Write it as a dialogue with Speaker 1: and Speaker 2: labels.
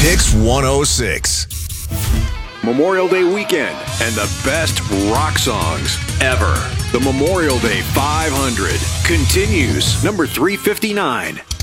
Speaker 1: Mix 106.
Speaker 2: Memorial Day weekend and the best rock songs ever. The Memorial Day 500 continues. Number 359.